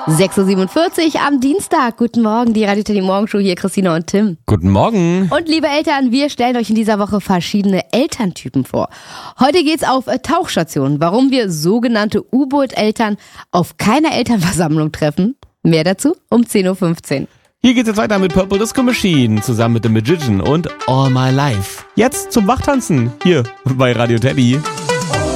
6.47 Uhr am Dienstag. Guten Morgen, die Radio Teddy Morgenshow hier, Christina und Tim. Guten Morgen. Und liebe Eltern, wir stellen euch in dieser Woche verschiedene Elterntypen vor. Heute geht's auf Tauchstationen, warum wir sogenannte U-Boot-Eltern auf keiner Elternversammlung treffen. Mehr dazu um 10.15 Uhr. Hier geht's jetzt weiter mit Purple Disco Machine zusammen mit The Magician und All My Life. Jetzt zum Wachtanzen hier bei Radio Teddy.